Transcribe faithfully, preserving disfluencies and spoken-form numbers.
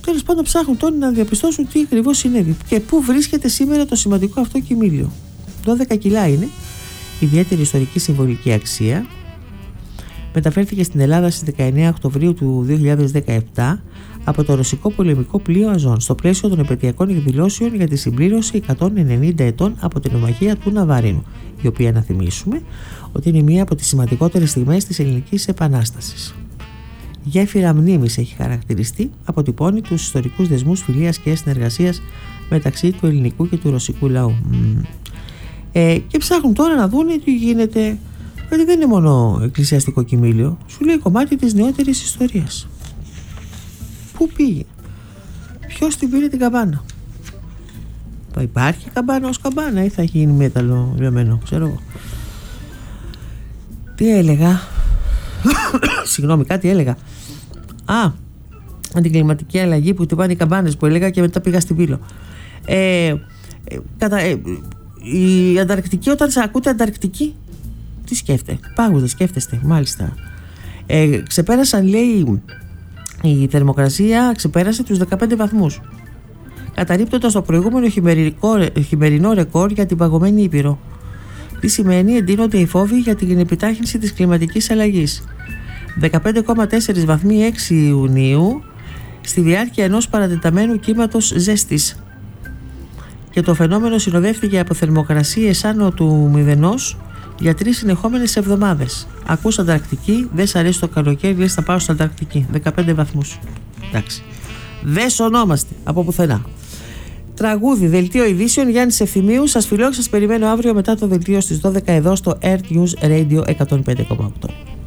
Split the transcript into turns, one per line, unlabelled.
Τέλος πάντων, ψάχνουν τώρα να διαπιστώσουν τι ακριβώς συνέβη και πού βρίσκεται σήμερα το σημαντικό αυτό κοιμήλιο. δώδεκα κιλά είναι, ιδιαίτερη ιστορική συμβολική αξία. Μεταφέρθηκε στην Ελλάδα στις δεκαεννέα Οκτωβρίου του δύο χιλιάδες δεκαεπτά από το ρωσικό πολεμικό πλοίο Αζών στο πλαίσιο των επαιτειακών εκδηλώσεων για τη συμπλήρωση εκατόν ενενήντα ετών από την ομαχία του Ναβαρίνου, η οποία, να θυμίσουμε, ότι είναι μία από τις σημαντικότερες στιγμές της ελληνικής επανάστασης. Γέφυρα μνήμης έχει χαρακτηριστεί, αποτυπώνει τους ιστορικούς δεσμούς φιλίας και συνεργασίας μεταξύ του ελληνικού και του ρωσικού λαού. Ε, και ψάχνουν τώρα να δουν τι γίνεται, γιατί δεν είναι μόνο εκκλησιαστικό κοιμήλιο, σου λέει κομμάτι της νεότερης ιστορίας. Πού πήγε, ποιος την πήρε την καμπάνα, θα υπάρχει καμπάνα ως καμπάνα ή θα έχει γίνει μέταλλο λιωμένο, ξέρω εγώ. Τι έλεγα, συγγνώμη, κάτι έλεγα. Α, την κλιματική αλλαγή που τυπάνε οι καμπάνες που έλεγα και μετά πήγα στην Πύλο. Ε, ε, κατα, ε, η Ανταρκτική, όταν σε ακούτε Ανταρκτική, τι σκέφτεται, πάγους σκέφτεστε, μάλιστα. Ε, ξεπέρασαν, λέει, η θερμοκρασία ξεπέρασε τους δεκαπέντε βαθμούς, καταρρίπτοντας το προηγούμενο χειμερινό ρεκόρ για την παγωμένη Ήπειρο. Τι σημαίνει, εντείνονται οι φόβοι για την επιτάχυνση της κλιματικής αλλαγής. δεκαπέντε κόμμα τέσσερα βαθμοί έξι Ιουνίου στη διάρκεια ενός παρατεταμένου κύματος ζέστης. Και το φαινόμενο συνοδεύτηκε από θερμοκρασίες άνω του μηδενός για τρεις συνεχόμενες εβδομάδες. Ακούς Ανταρκτική, δεν σ' αρέσει το καλοκαίρι, λες θα πάω στην Ανταρκτική. δεκαπέντε βαθμούς. Εντάξει. Δεν σωνόμαστε από πουθενά. Τραγούδι, δελτίο ειδήσεων, Γιάννης Ευθυμίου. Σας φιλώ και σας περιμένω αύριο μετά το δελτίο στις δώδεκα εδώ στο Earth News Radio εκατόν πέντε κόμμα οκτώ.